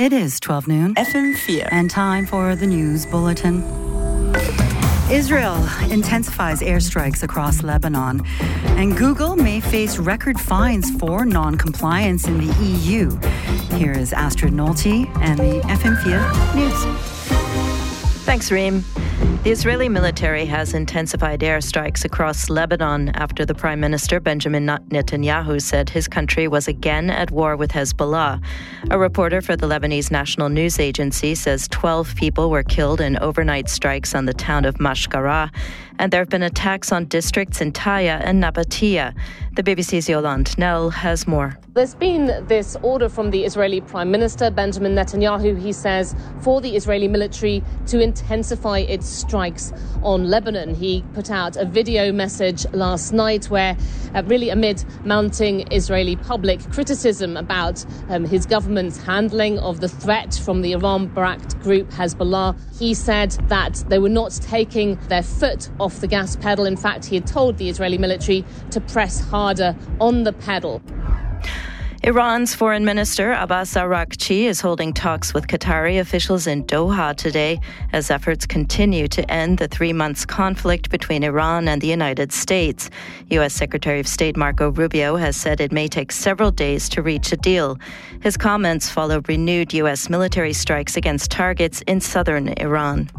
It is 12 noon. FM4. And time for the news bulletin. Israel intensifies airstrikes across Lebanon, and Google may face record fines for non-compliance in the EU. Here is Astrid Nolte and the FM4 News. Thanks, Reem. The Israeli military has intensified airstrikes across Lebanon after the Prime Minister Benjamin Netanyahu said his country was again at war with Hezbollah. A reporter for the Lebanese National News Agency says 12 people were killed in overnight strikes on the town of Mashgara, and there have been attacks on districts in Taya and Nabatea. The BBC's Yolande Nell has more. There's been this order from the Israeli Prime Minister, Benjamin Netanyahu, he says, for the Israeli military to intensify its strikes on Lebanon. He put out a video message last night where, really amid mounting Israeli public criticism about his government's handling of the threat from the Iran-backed group Hezbollah, he said that they were not taking their foot off the gas pedal. In fact, he had told the Israeli military to press harder on the pedal. Iran's Foreign Minister Abbas Araghchi is holding talks with Qatari officials in Doha today as efforts continue to end the 3 months conflict between Iran and the United States. U.S. Secretary of State Marco Rubio has said it may take several days to reach a deal. His comments follow renewed U.S. military strikes against targets in southern Iran.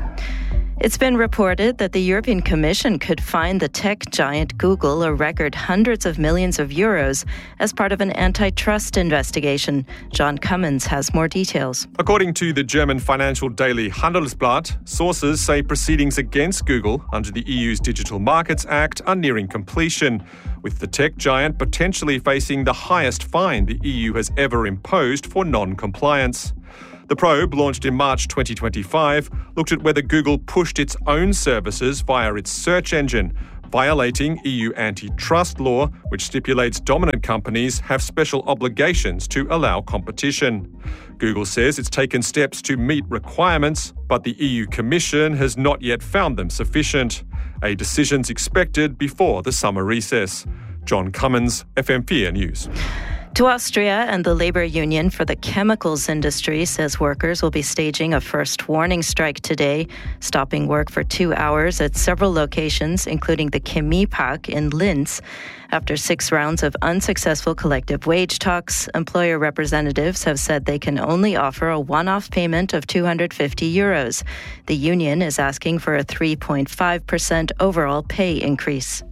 It's been reported that the European Commission could fine the tech giant Google a record hundreds of millions of euros as part of an antitrust investigation. John Cummins has more details. According to the German financial daily Handelsblatt, sources say proceedings against Google under the EU's Digital Markets Act are nearing completion, with the tech giant potentially facing the highest fine the EU has ever imposed for non-compliance. The probe, launched in March 2025, looked at whether Google pushed its own services via its search engine, violating EU antitrust law, which stipulates dominant companies have special obligations to allow competition. Google says it's taken steps to meet requirements, but the EU Commission has not yet found them sufficient. A decision's expected before the summer recess. John Cummins, FM4 News. To Austria, and the Labour Union for the chemicals industry says workers will be staging a first warning strike today, stopping work for 2 hours at several locations, including the Chemiepark in Linz. After 6 rounds of unsuccessful collective wage talks, employer representatives have said they can only offer a one-off payment of €250. The union is asking for a 3.5% overall pay increase.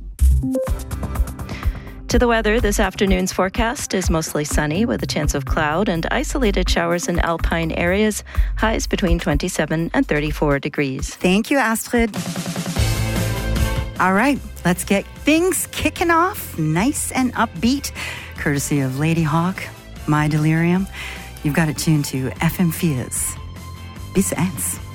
To the weather, this afternoon's forecast is mostly sunny with a chance of cloud and isolated showers in alpine areas, highs between 27 and 34 degrees. Thank you, Astrid. All right, let's get things kicking off nice and upbeat, courtesy of Lady Hawk, My Delirium. You've got it tuned to FM4's Bis eins.